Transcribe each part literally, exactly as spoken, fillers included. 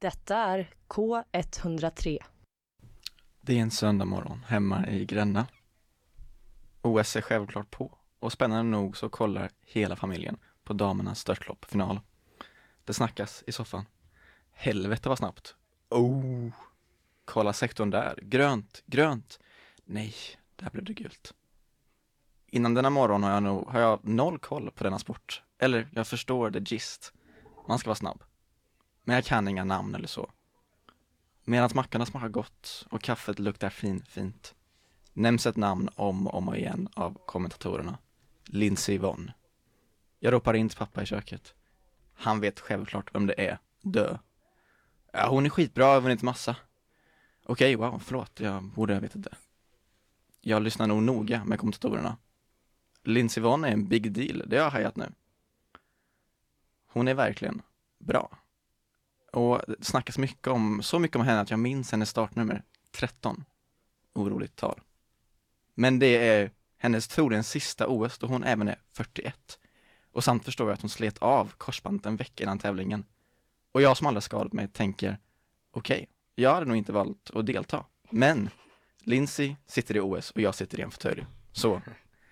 Detta är K ett noll tre. Det är en söndag morgon hemma i Gränna. O S är självklart på och spännande nog så kollar hela familjen på damernas störtloppfinal. Det snackas i soffan. Helvete vad snabbt. Oh, kolla sektorn där. Grönt, grönt. Nej, där blev det gult. Innan denna morgon har jag, nog, har jag noll koll på denna sport. Eller jag förstår det gist. Man ska vara snabb. Men jag kan inga namn eller så. Medan mackorna smakar gott och kaffet luktar fin, fint nämns ett namn om och om igen av kommentatorerna. Lindsey Vonn. Jag ropar in till pappa i köket. Han vet självklart vem det är. Dö. Ja, hon är skitbra, jag har vunnit massa. Okej, wow, förlåt, jag borde ha vetat det. Jag lyssnar nog noga med kommentatorerna. Lindsey Vonn är en big deal, det har jag hajat nu. Hon är verkligen bra. Och det snackas mycket om, så mycket om henne att jag minns hennes startnummer tretton. Oroligt tal. Men det är hennes troligen sista O S då hon även är fyrtioett. Och samt förstår jag att hon slet av korsbandet en vecka innan tävlingen. Och jag som aldrig skadat mig tänker, okej, okay, jag hade nog inte valt att delta. Men Lindsey sitter i O S och jag sitter i en fåtölj. Så,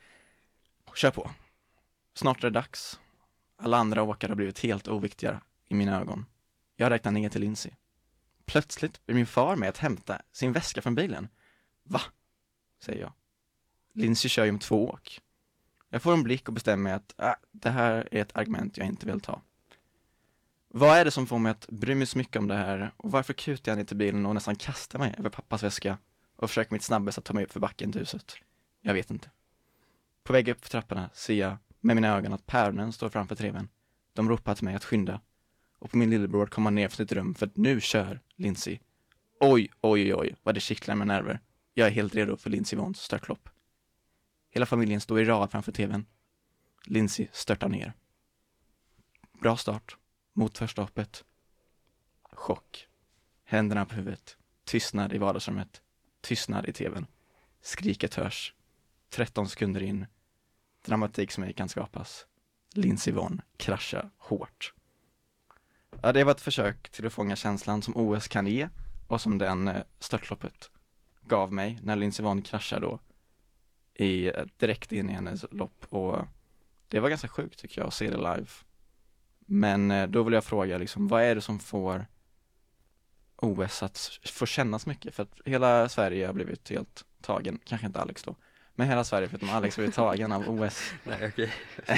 kör på. Snart är det dags. Alla andra åkare har blivit helt oviktiga i mina ögon. Jag räknar ner till Lindsey. Plötsligt blir min far med att hämta sin väska från bilen. Va? Säger jag. Lindsey kör ju om två åk. Jag får en blick och bestämmer mig att äh, det här är ett argument jag inte vill ta. Vad är det som får mig att bry mig så mycket om det här? Och varför kutar jag ner till bilen och nästan kastar mig över pappas väska och försöker mitt snabbast att ta mig upp för backen till huset? Jag vet inte. På väg upp för trapporna ser jag med mina ögon att päronen står framför tvn. De ropar till mig att skynda. Och på min lillebror kommer ner från sitt rum för att nu kör Lindsey. Oj, oj, oj, vad det kittlar med nerver. Jag är helt redo för Lindsey Vonns störtlopp. Hela familjen står i rad framför tvn. Lindsey störtar ner. Bra start. Mot första hoppet. Chock. Händerna på huvudet. Tystnad i vardagsrummet. Tystnad i tvn. Skriket hörs. tretton sekunder in. Dramatik som ej kan skapas. Lindsey Vonn kraschar hårt. Ja, det var ett försök till att fånga känslan som O S kan ge och som den störtloppet gav mig när Lindsey Vonn kraschade då i, direkt in i hennes lopp, och det var ganska sjukt tycker jag att se det live. Men då vill jag fråga liksom, vad är det som får O S att få kännas mycket? För att hela Sverige har blivit helt tagen, kanske inte Alex då, men hela Sverige, för att Alex har blivit tagen av O S. Nej, okej.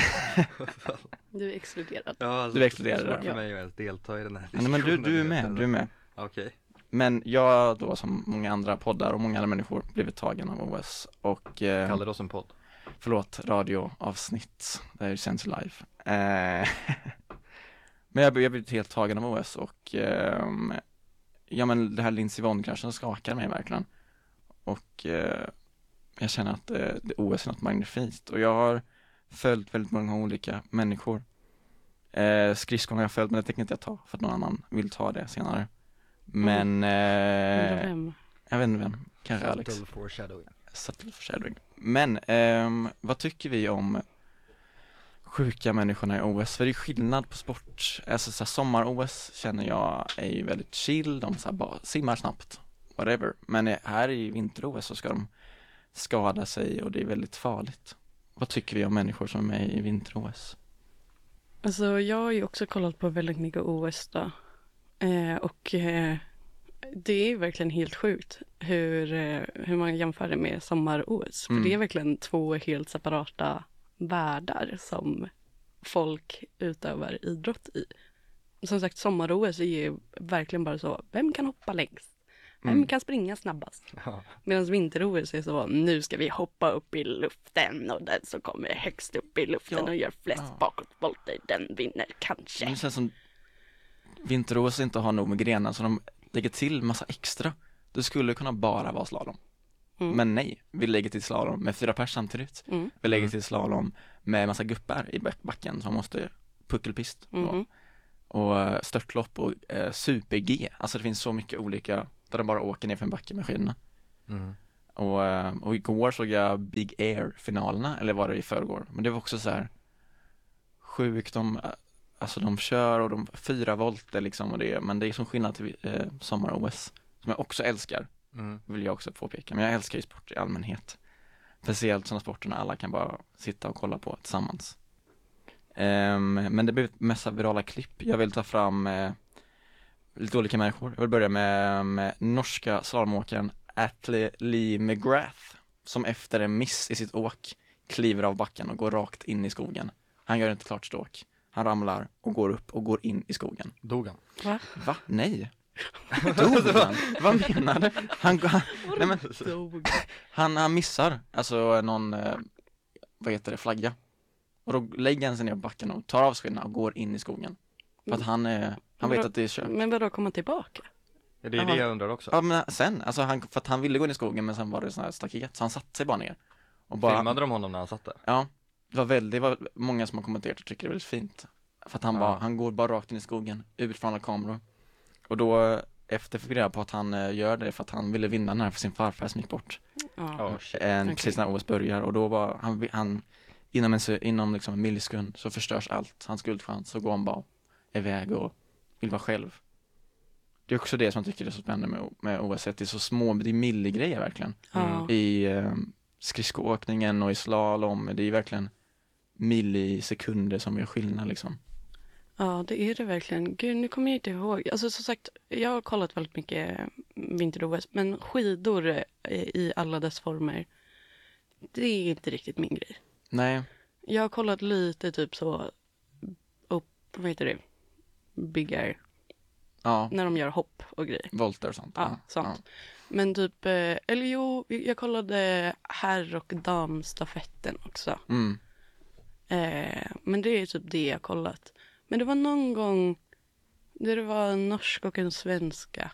Du är exkluderad. Ja, alltså, du är exkluderad. Det är svårt för mig att delta i den här diskussionen. Men du, du är med, du är med. Okej. Okay. Men jag då, som många andra poddar och många andra människor, blivit tagen av O S. Och eh, kallar det oss en podd? Förlåt, radioavsnitt. Det är sänds live. Eh, men jag, jag blivit helt tagen av O S. Och eh, ja, men det här Lindsey Vonn-kraschen skakar mig verkligen. Och eh, jag känner att eh, det O S är något magnifikt. Och jag har följt väldigt många olika människor. Eh, skridskon har jag följt, men det tänker inte jag ta för att någon annan vill ta det senare. Men mm. eh, vem? jag vet inte vem, kanske Alex. Subtle foreshadowing. Subtle foreshadowing. Men eh, vad tycker vi om sjuka människorna i O S? För det är skillnad på sport. Alltså så här, sommar-O S känner jag är ju väldigt chill. De så här, bara simmar snabbt, whatever. Men här i vinter-O S så ska de skada sig och det är väldigt farligt. Vad tycker vi om människor som är med i vinter-O S? Alltså jag har ju också kollat på väldigt mycket O S då. Eh, och eh, det är verkligen helt sjukt hur, eh, hur man jämför det med sommar-O S. För Mm. det är verkligen två helt separata världar som folk utövar idrott i. Som sagt, sommar-O S är ju verkligen bara så, vem kan hoppa längst? Vem Mm. kan springa snabbast? Ja. Medan vinter-O S är så, nu ska vi hoppa upp i luften och den som kommer högst upp i luften Ja. och gör flest Ja. bakåtvolter, den vinner kanske. Det känns som vinter-O S inte har nog med grenar, så de lägger till massa extra. Det skulle kunna bara vara slalom. Mm. Men nej, vi lägger till slalom med fyra pers samtidigt. Mm. Vi lägger till slalom med massa guppar i backen som måste puckelpist. Mhm. Och eh, störtlopp och eh, super-G. Alltså det finns så mycket olika där de bara åker ner för en backe med skidorna. Mm. Och, eh, och igår såg jag Big Air-finalerna, eller var det i förrgår? Men det var också så här sjukt. De, alltså de kör och de fyra volter liksom och det, men det är som skillnad till eh, sommar-O S som jag också älskar, Mm. vill jag också påpeka, men jag älskar ju sport i allmänhet. Speciellt sådana sporterna alla kan bara sitta och kolla på tillsammans. Um, men det blir mest virala klipp. Jag vill ta fram uh, lite olika människor. Jag vill börja med, med norska slalomåkaren Atle Lee McGrath, som efter en miss i sitt åk kliver av backen och går rakt in i skogen. Han gör inte klart sitt åk. Han ramlar och går upp och går in i skogen. Dog han? Va? Va? Nej. Dog han? Vad menar du? Han, han, nej men, Dog. han, han missar, alltså någon, eh, vad heter det, flagga. Och då lägger han sig ner på backen och tar av skorna och går in i skogen. För att han, eh, han vet att det är kört. Men vadå, komma tillbaka? Ja, det är det jag undrar också. Ja men sen, alltså han, för att han ville gå in i skogen men sen var det sån här staket, så han satte sig bara ner. Och bara, Filmade de honom när han satt där? ja, det var väldigt, det var många som har kommenterat och tycker det är väldigt fint. För att han Ja. bara, han går bara rakt in i skogen, ut från alla kameror. Och då, efter fick jag reda på att han eh, gör det för att han ville vinna den här för sin farfar som gick bort. Ja. Oh, shit. En, Okej. precis när O S börjar, och då var han, han inom en, se- inom liksom en millisekund så förstörs allt, hans guldchans, så går han bara iväg och vill vara själv. Det är också det som jag tycker är så spännande med, med O S, att det är så små, det är milligrejer verkligen. Ja. I eh, skridskoåkningen och i slalom, det är verkligen millisekunder som gör skillnad liksom. Ja, det är det verkligen. Gud, nu kommer jag inte ihåg. Alltså som sagt, jag har kollat väldigt mycket vinter-O S, men skidor eh, i alla dess former, det är inte riktigt min grej. Nej, Jag har kollat lite typ så upp, vad heter det, Big Air, ja, när de gör hopp och grejer. volter och sånt. Ja, sånt. Men typ, eh, eller jo, jag kollade herr- och damstafetten också. Ja. Mm. Eh, men det är typ det jag kollat. Men det var någon gång där det var en norsk och en svenska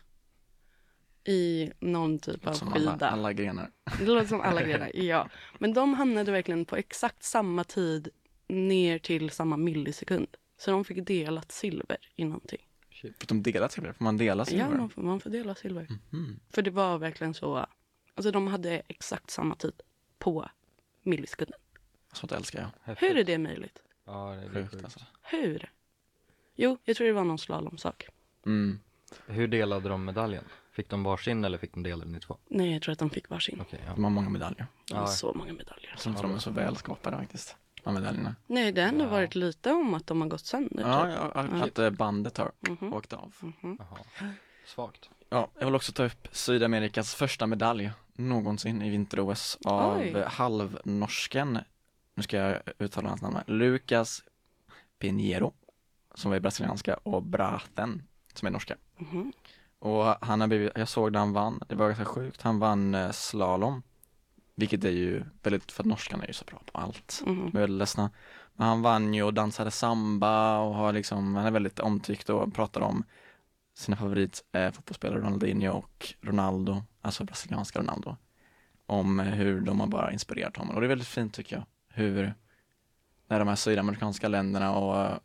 i någon typ av Som skida. alla, alla grenar. Det låter som alla grejer, ja. Men de hamnade verkligen på exakt samma tid ner till samma millisekund. Så de fick delat silver i någonting. Fick de dela silver? Får man dela Ja, silver? man får, man får dela silver. Mhm. För det var verkligen så, alltså de hade exakt samma tid på millisekunden. Sånt älskar jag. Häftigt. Hur är det möjligt? Ja, det är Sjukt sjukt. alltså. Hur? Jo, jag tror det var någon slalomsak. Mm. Hur delade de medaljen? Fick de varsin eller fick de dela den i två? Nej, jag tror att de fick varsin. Okej, ja. De har många medaljer. Det var Ja. så många medaljer. Som för de är så väl skapade faktiskt. De medaljerna. Nej, det har ändå Wow. varit lite om att de har gått sönder. Ja, typ. ja, ja, att eh, bandet har Mhm, åkt av. mhm. Jaha. Svagt. Ja, jag vill också ta upp Sydamerikas första medalj någonsin i vinter-O S av Oj. halvnorsken, nu ska jag uttala hans namn här, Lucas Pinheiro, som är brasilianska, och Braten, som är norska. Mhm. Och han har blivit, jag såg när han vann, det var ganska sjukt, han vann eh, slalom, vilket är ju väldigt, för att norskan är ju så bra på allt. Mhm. Jag är väldigt ledsna. Men han vann ju och dansade samba och har liksom, han är väldigt omtyckt och pratar om sina favorit eh, fotbollsspelare Ronaldinho och Ronaldo, alltså brasilianska Ronaldo, om eh, hur de har bara inspirerat honom. Och det är väldigt fint tycker jag, hur när de här sydamerikanska länderna och eh,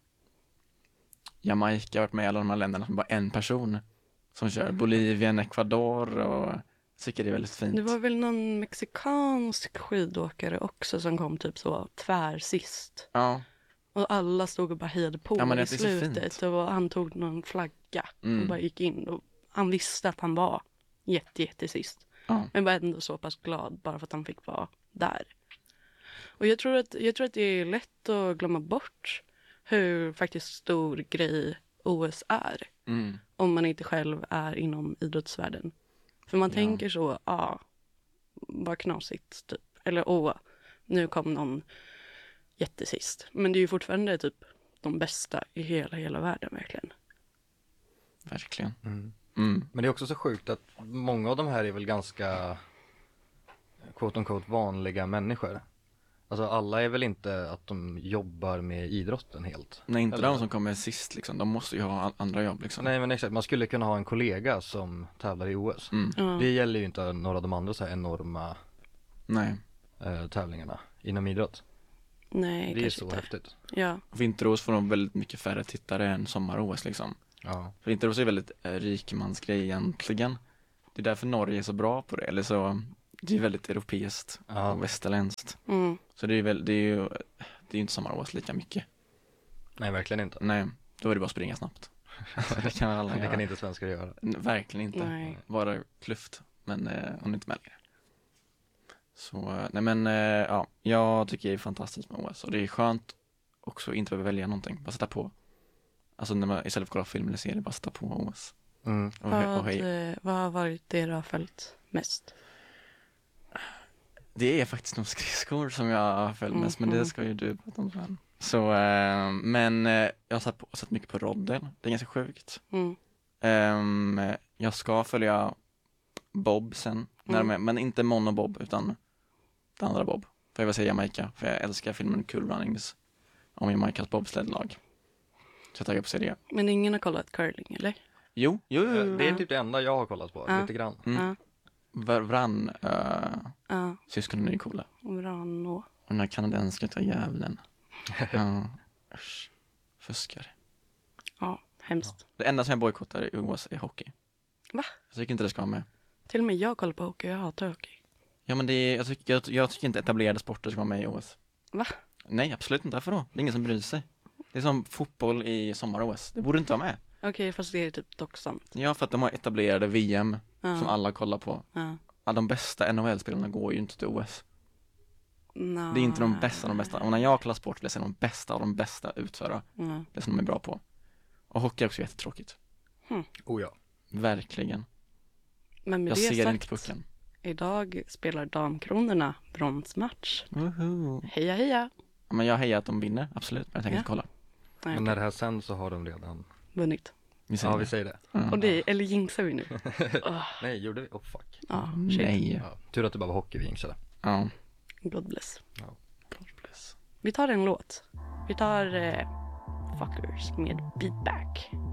Jamaica har varit med i alla de här länderna som bara en person som kör, Bolivien, Ecuador, och jag tycker det är väldigt fint. Det var väl någon mexikansk skidåkare också som kom typ så tvärsist. Ja, Och alla stod och bara hejade på Ja, men det i är så slutet. fint. Och han tog någon flagga Mm. och bara gick in. Och han visste att han var jätte, jätte sist. ja. Men var ändå så pass glad bara för att han fick vara där. Och jag tror att, jag tror att det är lätt att glömma bort hur faktiskt stor grej O S är. Mm. Om man inte själv är inom idrottsvärlden. För man Ja. tänker så, ja, vad knasigt typ. Eller åh, nu kom någon jättesist. Men det är ju fortfarande typ de bästa i hela, hela världen verkligen. Verkligen. Mm. Mm. Men det är också så sjukt att många av de här är väl ganska quote on quote vanliga människor. Alltså alla är väl inte att de jobbar med idrotten helt. Nej, inte Eller- de som kommer sist liksom, de måste ju ha all- andra jobb liksom. Nej men exakt, man skulle kunna ha en kollega som tävlar i O S. Mm. Ja. Det gäller ju inte några av de andra så här enorma Nej. eh, tävlingarna inom idrott. Nej, Det är kanske så inte. häftigt. Ja, Vinter-O S får nog väldigt mycket färre tittare än sommar-O S liksom. Ja. För Vinter-O S är väldigt eh, rikemansgrej egentligen. Det är därför Norge är så bra på det, eller så, det är väldigt europeiskt Ja. och västerländskt. mm. Så det är väl, det är ju, det är ju inte sommar-O S lika mycket. Nej, verkligen inte. Nej, då är det bara att springa snabbt. Det kan väl alla Det göra. kan inte svenskar göra. N- Verkligen inte. Nej. Vara kluft, men eh, hon är inte med längre. Så, eh, nej men eh, ja, jag tycker det är fantastiskt med O S och det är skönt också inte behöva välja någonting, bara sätta på. Alltså när man istället för att kolla film eller serie, bara sätta på O S. Mm. Och, he- och Vad, hej. eh, vad har varit det du har följt mest? Det är faktiskt nog skridskor som jag har följt mest, men Mhm. det ska ju du prata om sen. Så, eh, men eh, jag har sett, på, sett mycket på roddel, det är ganska sjukt. Mm. Ehm, jag ska följa Bob sen, när de är, men inte monobob utan det andra Bob. För jag vill säga Jamaica, för jag älskar filmen Cool Runnings om Jamaicas bobsledlag. Så jag taggar på att se det. Men ingen har kollat curling, eller? Jo, jo, jo, Eh, jo. Det är typ det enda jag har kollat på, Ja. lite grann. Mm. Ja. Var, varann, uh, Ja. syskonen är ju coola. Vrano. Och den här kanadenska ta djävulen. Ja, usch. Fuskar. Ja, hemskt. Det enda som jag bojkottar i O S är hockey. Va? Jag tycker inte det ska vara med. Till och med jag kollar på hockey, jag hatar hockey. Ja men det är, jag, tycker, jag, jag tycker inte etablerade sporter ska vara med i O S. Va? Nej, absolut inte. Varför då? Det är ingen som bryr sig. Det är som fotboll i sommar-O S. Det borde inte vara med. Okej, fast det är typ dock sant. Ja, för att de har etablerade V M Ja. som alla kollar på. Ja. Ja, de bästa N H L-spelarna går ju inte till O S. Nå. Det är inte de bästa av de bästa. Och när jag kollar sport vill jag se de bästa av de bästa utföra Ja. det som de är bra på. Och hockey är också jättetråkigt. Oh ja. Verkligen. Men med Jag det ser sagt, inte pucken. idag spelar Damkronorna bronsmatch. Woho. Heja heja! Ja, men jag hejar att de vinner, absolut. Men jag tänker Ja. inte kolla. Nej, Men när det här sen så har de redan... vunnit. Vi säger Ja, vi det. säger det. Ja. Och det, eller jinxar vi nu? Åh, Nej, gjorde vi? Oh fuck. ja, shit. Nej. Ja. Tur att det bara var hockey vi jinxade. Ja. God bless. God bless. Vi tar en låt. Vi tar eh, Fuckers med Beatback.